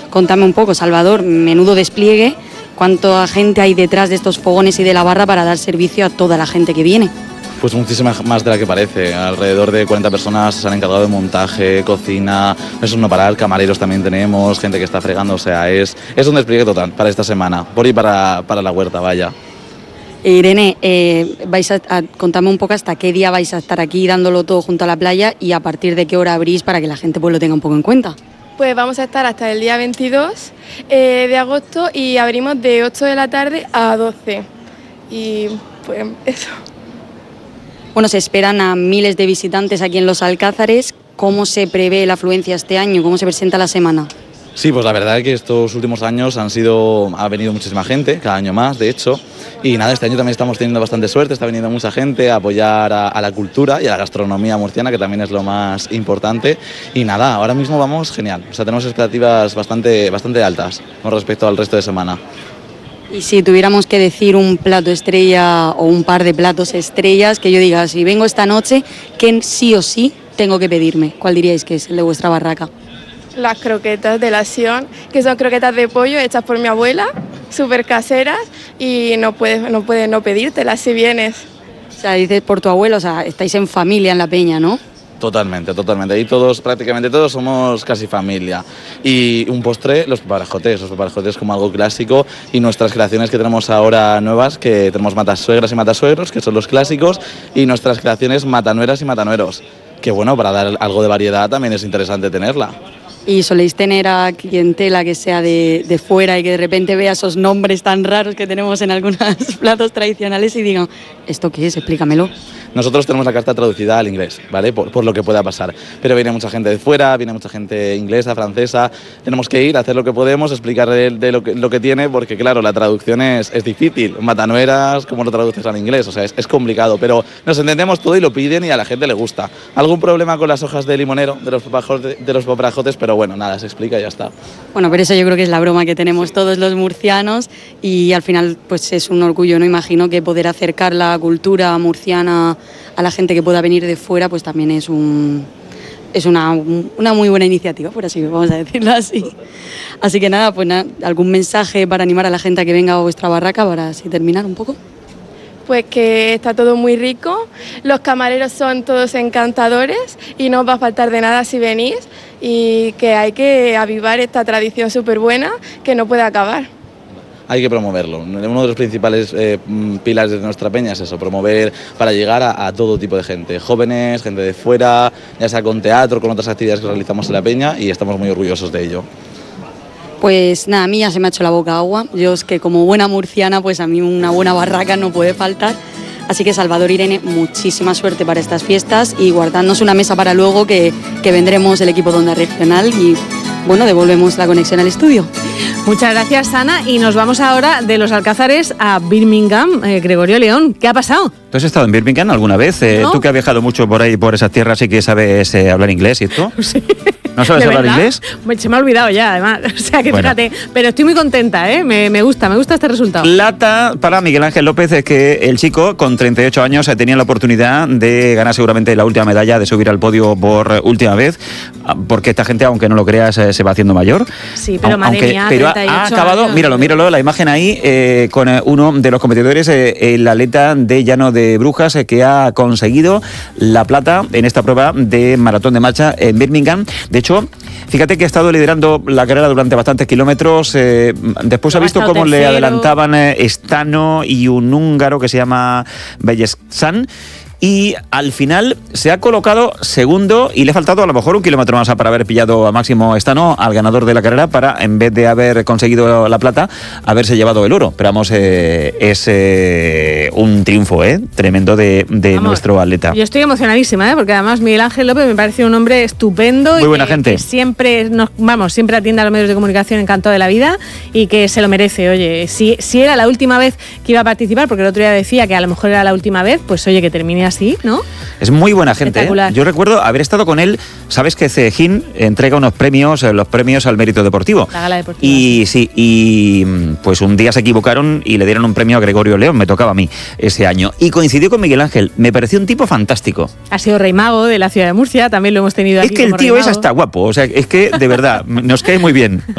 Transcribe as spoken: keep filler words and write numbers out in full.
Contame un poco, Salvador, menudo despliegue, cuánta gente hay detrás de estos fogones y de la barra para dar servicio a toda la gente que viene. Pues muchísima más de la que parece. Alrededor de cuarenta personas se han encargado de montaje, cocina, eso no parar, camareros también tenemos, gente que está fregando, o sea, es, es un despliegue total para esta semana, por y para, para la huerta, vaya. Irene, eh, vais a, a contarme un poco hasta qué día vais a estar aquí dándolo todo junto a la playa y a partir de qué hora abrís para que la gente pues lo tenga un poco en cuenta. Pues vamos a estar hasta el día veintidós eh, de agosto y abrimos de ocho de la tarde a doce. Y pues eso. Bueno, se esperan a miles de visitantes aquí en Los Alcázares. ¿Cómo se prevé la afluencia este año? ¿Cómo se presenta la semana? Sí, pues la verdad es que estos últimos años han sido, ha venido muchísima gente, cada año más, de hecho. Y nada, este año también estamos teniendo bastante suerte, está viniendo mucha gente a apoyar a, a la cultura y a la gastronomía murciana, que también es lo más importante. Y nada, ahora mismo vamos genial, o sea, tenemos expectativas bastante, bastante altas con respecto al resto de semana. Y si tuviéramos que decir un plato estrella o un par de platos estrellas, que yo diga, si vengo esta noche, ¿qué sí o sí tengo que pedirme? ¿Cuál diríais que es el de vuestra barraca? Las croquetas de la Sion, que son croquetas de pollo hechas por mi abuela, súper caseras, y no puedes, no puedes no pedírtelas si vienes. O sea, dices por tu abuelo, o sea, estáis en familia en la peña, ¿no? Totalmente, totalmente. Y todos, prácticamente todos somos casi familia. Y un postre, los paparajotes. Los paparajotes como algo clásico. Y nuestras creaciones que tenemos ahora nuevas, que tenemos matasuegras y matasuegros, que son los clásicos. Y nuestras creaciones matanueras y matanueros. Que bueno, para dar algo de variedad también es interesante tenerla. ¿Y soléis tener a clientela que sea de, de fuera y que de repente vea esos nombres tan raros que tenemos en algunos platos tradicionales y digan, ¿esto qué es? Explícamelo. Nosotros tenemos la carta traducida al inglés, ¿vale? Por, por lo que pueda pasar. Pero viene mucha gente de fuera, viene mucha gente inglesa, francesa. Tenemos que ir, hacer lo que podemos, explicarle de lo que, lo que tiene, porque claro, la traducción es, es difícil. Matanueras, ¿cómo lo traduces al inglés? O sea, es, es complicado, pero nos entendemos todo y lo piden y a la gente le gusta. Algún problema con las hojas de limonero, de los paparajotes, de los paparajotes, pero bueno, nada, se explica y ya está. Bueno, pero eso yo creo que es la broma que tenemos todos los murcianos y al final pues es un orgullo, no imagino que poder acercar la cultura murciana a la gente que pueda venir de fuera, pues también es un es una, una muy buena iniciativa, por así vamos a decirlo así. Así que nada, pues nada, algún mensaje para animar a la gente a que venga a vuestra barraca para así terminar un poco. Pues que está todo muy rico, los camareros son todos encantadores y no os va a faltar de nada si venís y que hay que avivar esta tradición súper buena que no puede acabar. Hay que promoverlo. Uno de los principales eh, pilares de nuestra peña es eso, promover para llegar a, a todo tipo de gente, jóvenes, gente de fuera, ya sea con teatro, con otras actividades que realizamos en la peña y estamos muy orgullosos de ello. Pues nada, a mí ya se me ha hecho la boca agua. Yo es que como buena murciana, pues a mí una buena barraca no puede faltar. Así que Salvador, Irene, muchísima suerte para estas fiestas y guardadnos una mesa para luego que, que vendremos el equipo de Onda Regional y bueno, devolvemos la conexión al estudio. Muchas gracias, Ana, y nos vamos ahora de Los Alcázares a Birmingham. Eh, Gregorio León, ¿qué ha pasado? ¿Tú has estado en Birmingham alguna vez? Eh, ¿No? Tú que has viajado mucho por ahí, por esas tierras y que sabes eh, hablar inglés y esto. Sí. ¿No sabes hablar verdad? inglés? Se me ha olvidado ya, además. O sea, que Bueno. fíjate, pero estoy muy contenta, ¿eh? Me, me gusta, me gusta este resultado. Plata para Miguel Ángel López, es que el chico con treinta y ocho años eh, tenía la oportunidad de ganar seguramente la última medalla, de subir al podio por eh, última vez, porque esta gente, aunque no lo creas, eh, se va haciendo mayor. Sí, pero Aun- madre aunque, mía, pero ha, treinta y ocho ha acabado, años. míralo, míralo, la imagen ahí, eh, con eh, uno de los competidores, eh, el atleta de Llano de Brujas, eh, que ha conseguido la plata en esta prueba de maratón de marcha en Birmingham. De hecho, fíjate que ha estado liderando la carrera durante bastantes kilómetros. Eh, después ha Ha visto estado cómo le tercero. adelantaban eh, Stano y un húngaro que se llama Bellessan. Y al final se ha colocado segundo y le ha faltado a lo mejor un kilómetro más para haber pillado a Máximo Estano, al ganador de la carrera, para, en vez de haber conseguido la plata, haberse llevado el oro. Pero vamos, eh, es eh, un triunfo eh, tremendo de, de Vamos, nuestro atleta. Yo estoy emocionadísima, ¿eh? Porque además Miguel Ángel López me parece un hombre estupendo. Muy y buena que, gente. que siempre, nos, vamos, siempre atiende a los medios de comunicación encantado de la vida y que se lo merece. Oye, si, si era la última vez que iba a participar, porque el otro día decía que a lo mejor era la última vez, pues oye, que termine así, ¿no? Es muy buena gente. ¿eh? Espectacular. Yo recuerdo haber estado con él. Sabes que Cejín entrega unos premios, eh, los premios al mérito deportivo. La gala deportiva. Y sí, y pues un día se equivocaron y le dieron un premio a Gregorio León, me tocaba a mí ese año. Y coincidió con Miguel Ángel. Me pareció un tipo fantástico. Ha sido rey mago de la ciudad de Murcia, también lo hemos tenido aquí. Es que el como tío rey es mago. hasta guapo. O sea, es que de verdad, nos cae muy bien.